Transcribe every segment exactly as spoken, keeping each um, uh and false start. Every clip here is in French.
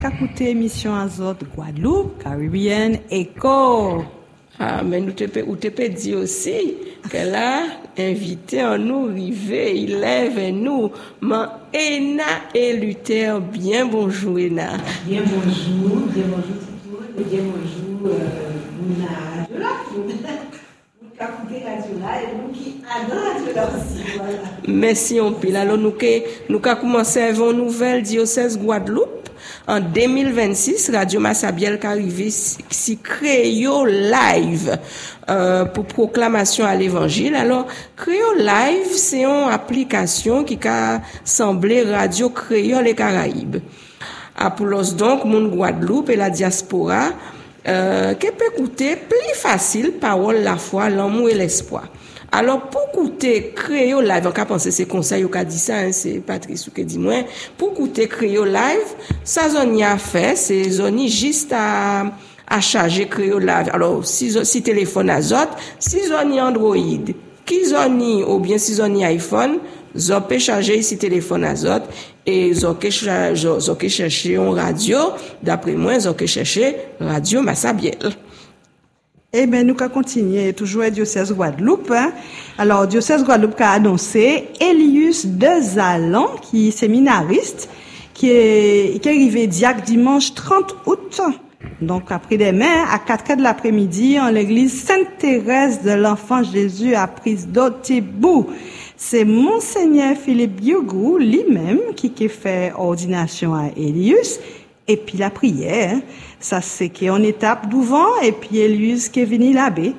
Écoutez émission Azot Guadeloupe, Caribbean Echo. Ah, mais nous te peut, ou te peut dire aussi qu'elle a invité en nous, rivé, il lève nous, mais Ena et Luther, bien bonjour Ena. Bien bonjour, bien bonjour tout le monde, bien bonjour, euh, Mouna de là, nous qui écoutez Radio là et nous qui adorons Radio là aussi, voilà. Merci on pile. Alors nous que nous avons commencé à une nouvelle diocèse Guadeloupe. En deux mille vingt-six, Radio Massabielle qui arrivé si Créole Live euh, pour proclamation à l'évangile. Alors, Créole Live, c'est une application qui a semblé Radio Créole et Caraïbes. Apollos donc, mon Guadeloupe et la diaspora, euh, qui peut écouter plus facile parole la foi, l'amour et l'espoir. Alors, pour écouter Créole Live, on peut penser c'est conseil, on a dit ça, hein, c'est Patrice qui dit moi, pour écouter Créole Live, ça zone a fait, c'est zone juste à, à charger Créole Live. Alors, si, si téléphone Azot, si zone Android, qui zone, ou bien si zone iPhone, vous pouvez charger ici téléphone Azot, et vous pouvez chercher une radio, d'après moi, vous pouvez chercher Radio Massabielle. Eh bien, nous allons continuer toujours à diocèse Guadeloupe. Hein. Alors, diocèse Guadeloupe a annoncé Elius de Zalan, qui est séminariste, qui est, qui est arrivé diacre dimanche trente août. Donc, après-demain, à quatre heures de l'après-midi, en l'église Sainte-Thérèse de l'Enfant Jésus à Prise d'Otibou. C'est Monseigneur Philippe Yougou, lui-même, qui, qui fait ordination à Elius. Et puis la prière, hein. Ça c'est qu'on étape devant, et puis Elius qui est venu l'abbé.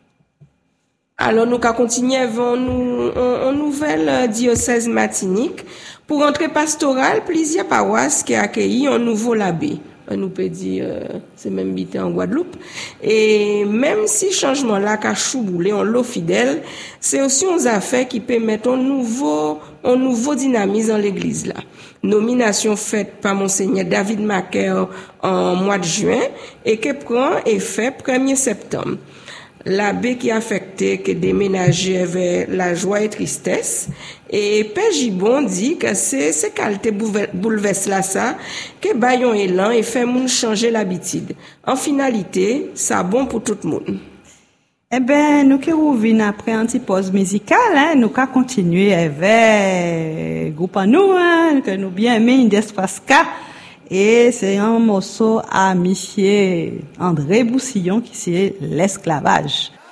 Alors nous allons continuer avant nous en nouvelle diocèse Martinique pour entrée pastorale, plusieurs paroisses qui accueilli un nouveau l'abbé. Nous peut dire euh, c'est même habité en Guadeloupe et même si changement là qu'a chouboulé en l'eau fidèle, c'est aussi une affaire qui peut mettre un nouveau un nouveau dynamisme dans l'église là. Nomination faite par monseigneur David Macaire en mois de juin et qui prend effet premier septembre. L'abbé qui a affecté, qui déménageait vers la joie et tristesse. Et Père Gibon dit que c'est, c'est qualité bouleverse là, ça, que baillon élan et fait moun changer l'habitude. En finalité, ça bon pour tout le monde. Eh ben, nous qui revenons après un petit pause musicale, hein, nous qu'à continuer avec groupe à nous, hein, que nous bien aimé Indespaska. Et c'est un morceau à Michier André Boussillon qui c'est l'esclavage.